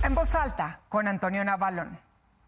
En Voz Alta, con Antonio Navalón.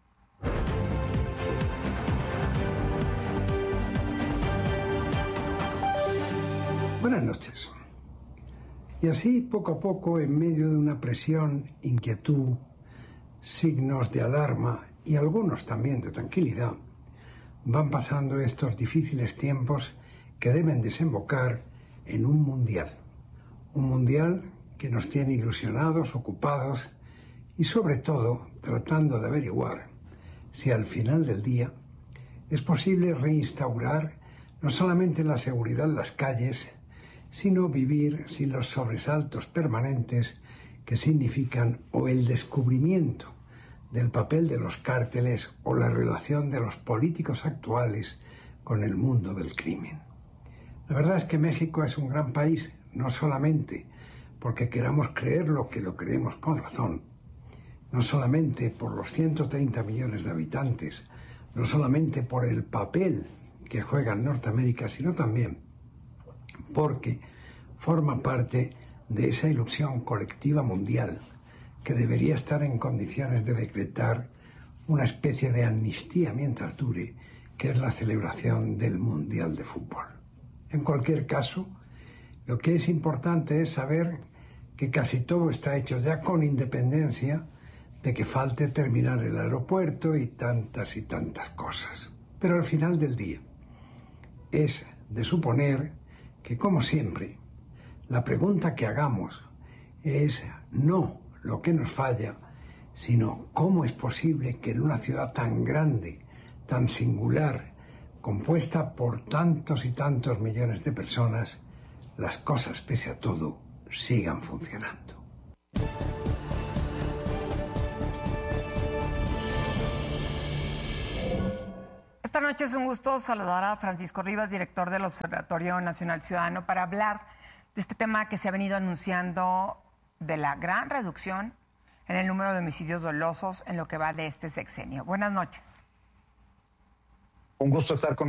Buenas noches. Y así, poco a poco, en medio de una presión, inquietud, signos de alarma y algunos también de tranquilidad, van pasando estos difíciles tiempos que deben desembocar en un mundial. Un mundial que nos tiene ilusionados, ocupados y sobre todo tratando de averiguar si al final del día es posible reinstaurar no solamente la seguridad en las calles, sino vivir sin los sobresaltos permanentes que significan o el descubrimiento del papel de los cárteles o la relación de los políticos actuales con el mundo del crimen. La verdad es que México es un gran país, no solamente porque queramos creerlo, que lo creemos con razón, no solamente por los 130 millones de habitantes, no solamente por el papel que juega en Norteamérica, sino también porque forma parte de esa ilusión colectiva mundial que debería estar en condiciones de decretar una especie de amnistía mientras dure, que es la celebración del Mundial de Fútbol. En cualquier caso, lo que es importante es saber que casi todo está hecho ya, con independencia de que falte terminar el aeropuerto y tantas cosas. Pero al final del día es de suponer que, como siempre, la pregunta que hagamos es no lo que nos falla, sino cómo es posible que en una ciudad tan grande, tan singular, compuesta por tantos y tantos millones de personas, las cosas, pese a todo, sigan funcionando. Esta noche es un gusto saludar a Francisco Rivas, director del Observatorio Nacional Ciudadano, para hablar de este tema que se ha venido anunciando de la gran reducción en el número de homicidios dolosos en lo que va de este sexenio. Buenas noches. Un gusto estar con